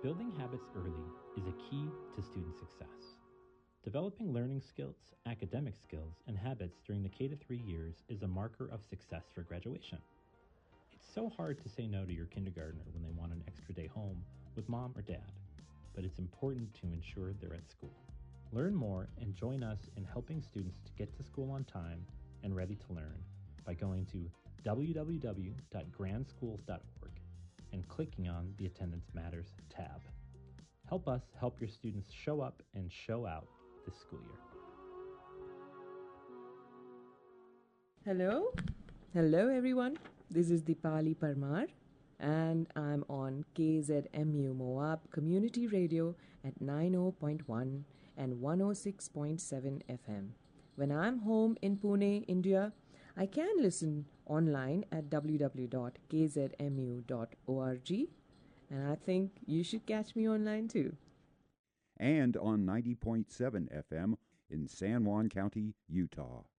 Building habits early is a key to student success. Developing learning skills, academic skills, and habits during the K 3 years is a marker of success for graduation. It's so hard to say no to your kindergartner when they want an extra day home with mom or dad, but it's important to ensure they're at school. Learn more and join us in helping students to get to school on time and ready to learn by going to www.grandschools.org and clicking on the Attendance Matters tab. Help us help your students show up and show out this school year. Hello. Hello, everyone. This is Dipali Parmar, and I'm on KZMU Moab Community Radio at 90.1 and 106.7 FM. When I'm home in Pune, India, I can listen online at www.kzmu.org, and I think you should catch me online too. And on 90.7 FM in San Juan County, Utah.